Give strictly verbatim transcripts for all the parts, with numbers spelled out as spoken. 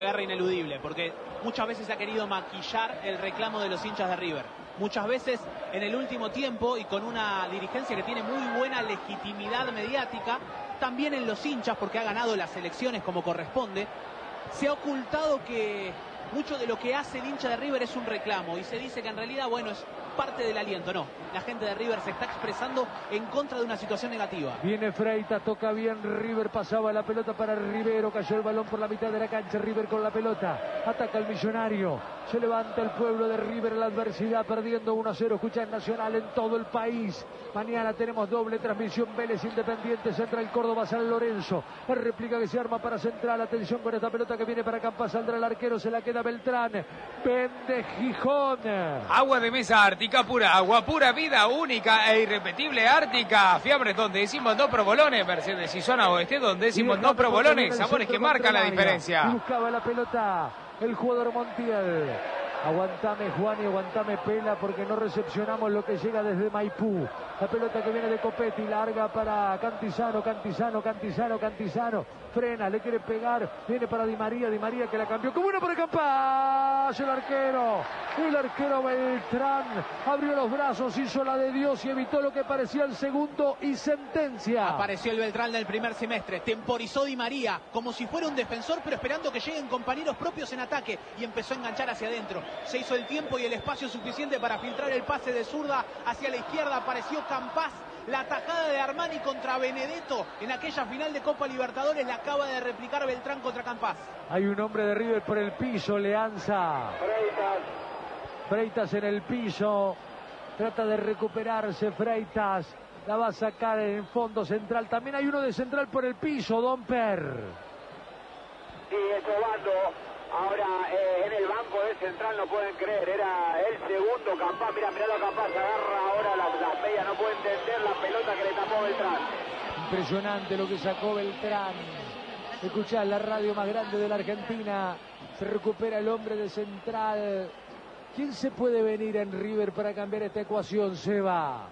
Guerra ineludible, porque muchas veces ha querido maquillar el reclamo de los hinchas de River. Muchas veces en el último tiempo, y con una dirigencia que tiene muy buena legitimidad mediática, también en los hinchas, porque ha ganado las elecciones como corresponde, se ha ocultado que mucho de lo que hace el hincha de River es un reclamo, y se dice que en realidad, bueno, es parte del aliento. No, la gente de River se está expresando en contra de una situación negativa. Viene Freitas, toca bien River, pasaba la pelota para Rivero, cayó el balón por la mitad de la cancha, River con la pelota, ataca el Millonario, se levanta el pueblo de River en la adversidad, perdiendo uno a cero, escucha en Nacional en todo el país. Mañana tenemos doble transmisión, Vélez Independiente, Central Córdoba, San Lorenzo, la réplica que se arma para Central, atención con esta pelota que viene para Campas, saldrá el arquero, se la queda Beltrán, vende Gijón. Agua de mesa Ártica, pura agua, pura vida, única e irrepetible Ártica. Fiambres donde decimos no provolones, Mercedes y zona oeste donde decimos no provolones, sabores que marcan la diferencia. Buscaba la pelota el jugador Montiel. Aguantame Juan y aguantame Pela, porque no recepcionamos lo que llega desde Maipú. La pelota que viene de Copetti, larga para Cantizano, Cantizano, Cantizano, Cantizano. Frena, le quiere pegar, viene para Di María, Di María que la cambió. ¡Como uno por el Campas! El arquero, el arquero Beltrán abrió los brazos, hizo la de Dios y evitó lo que parecía el segundo y sentencia. Apareció el Beltrán del primer semestre, temporizó Di María como si fuera un defensor, pero esperando que lleguen compañeros propios en ataque, y empezó a enganchar hacia adentro. Se hizo el tiempo y el espacio suficiente para filtrar el pase de zurda hacia la izquierda. Apareció Campas, la atajada de Armani contra Benedetto en aquella final de Copa Libertadores la acaba de replicar Beltrán contra Campas. Hay un hombre de River por el piso, Leanza. Freitas. Freitas en el piso, trata de recuperarse Freitas, la va a sacar en fondo Central. También hay uno de Central por el piso, Domper. Sí, Escobardo. Ahora eh, en el banco de Central no pueden creer, era el segundo Campas, mira, mira lo Campas, agarra ahora la, la media, no puede entender la pelota que le tapó Beltrán. Impresionante lo que sacó Beltrán. Escuchá, la radio más grande de la Argentina, se recupera el hombre de Central. ¿Quién se puede venir en River para cambiar esta ecuación, Seba?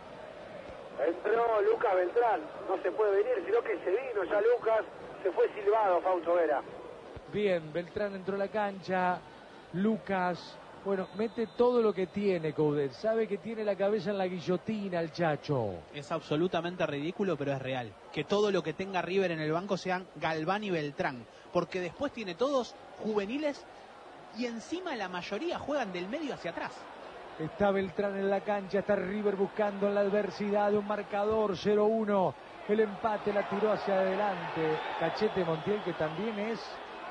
Entró Lucas Beltrán, no se puede venir, sino que se vino ya Lucas, se fue silbado Fausto Vera. Bien, Beltrán entró a la cancha, Lucas, bueno, mete todo lo que tiene Coudet, sabe que tiene la cabeza en la guillotina el Chacho. Es absolutamente ridículo, pero es real. Que todo lo que tenga River en el banco sean Galván y Beltrán, porque después tiene todos juveniles y encima la mayoría juegan del medio hacia atrás. Está Beltrán en la cancha, está River buscando en la adversidad de un marcador cero uno, el empate la tiró hacia adelante, Cachete Montiel, que también es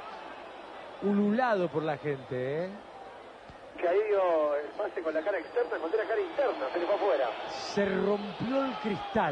ululado por la gente, ¿eh? Que ahí dio el pase con la cara externa, con la cara interna, se le fue afuera. Se rompió el cristal.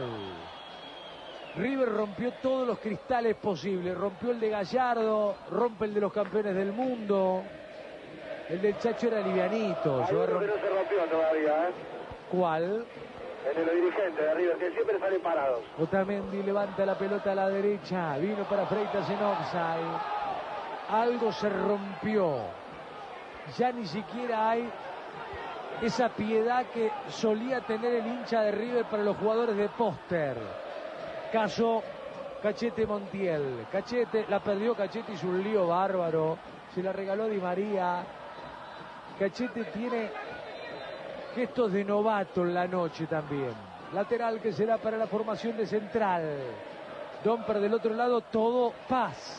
River rompió todos los cristales posibles. Rompió el de Gallardo, rompe el de los campeones del mundo. El del Chacho era livianito. Hay uno que no se rompió todavía, ¿eh? ¿Cuál? El de los dirigentes de River, que siempre salen parados. Otamendi levanta la pelota a la derecha. Vino para Freitas en offside. Algo se rompió. Ya ni siquiera hay esa piedad que solía tener el hincha de River para los jugadores de póster. Caso Cachete Montiel. Cachete, la perdió Cachete, hizo un lío bárbaro. Se la regaló Di María. Cachete tiene gestos de novato en la noche también. Lateral que será para la formación de Central. Domper del otro lado, todo paz.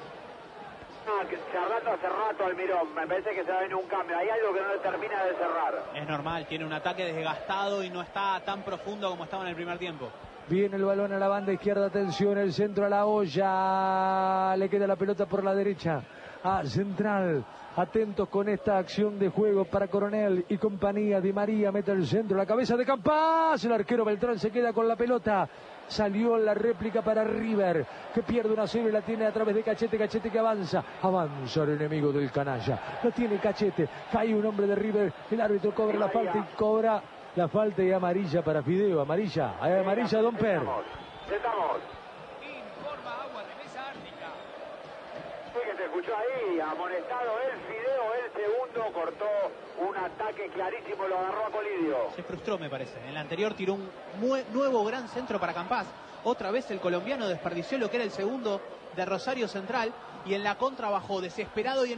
Ah, que cerrando hace rato Almirón, me parece que se va a venir un cambio, hay algo que no le termina de cerrar. Es normal, tiene un ataque desgastado y no está tan profundo como estaba en el primer tiempo. Viene el balón a la banda izquierda, atención, el centro a la olla, le queda la pelota por la derecha a Central. Atentos con esta acción de juego para Coronel y compañía. Di María mete el centro, la cabeza de Campas, el arquero Beltrán se queda con la pelota. Salió la réplica para River, que pierde una cero y la tiene a través de Cachete. Cachete que avanza, avanza el enemigo del canalla. Lo tiene Cachete, cae un hombre de River, el árbitro cobra la falta y cobra la falta y amarilla para Fideo. Amarilla, hay amarilla Domper. Estamos. Informa Agua de mesa Ártica. Sí, que se escuchó ahí, amonestado el Fideo, el segundo, cortó un ataque clarísimo, lo agarró a Colidio. Se frustró, me parece. En el anterior tiró un nuevo gran centro para Campas. Otra vez el colombiano desperdició lo que era el segundo de Rosario Central y en la contra bajó desesperado y